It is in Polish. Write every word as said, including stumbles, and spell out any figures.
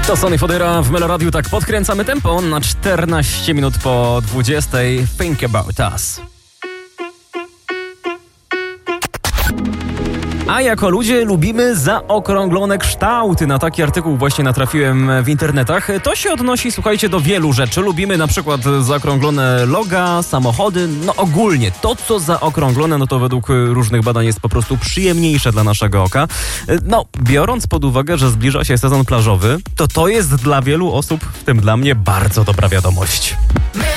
To Sonny Fodera w Meloradiu. Tak podkręcamy tempo na czternaście minut po dwudziestej. Think about us. A jako ludzie lubimy zaokrąglone kształty. Na taki artykuł właśnie natrafiłem w internetach. To się odnosi, słuchajcie, do wielu rzeczy. Lubimy na przykład zaokrąglone loga, samochody. No ogólnie to, co zaokrąglone, no to według różnych badań jest po prostu przyjemniejsze dla naszego oka. No, biorąc pod uwagę, że zbliża się sezon plażowy, to to jest dla wielu osób, w tym dla mnie, bardzo dobra wiadomość.